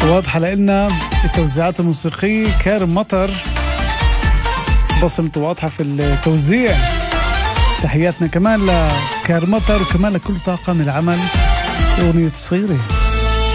واضحة لنا التوزيعات الموسيقية. كارم مطر بصمته واضحة في التوزيع. تحياتنا كمان لكارم مطر وكمان لكل طاقم العمل أغنية صيري.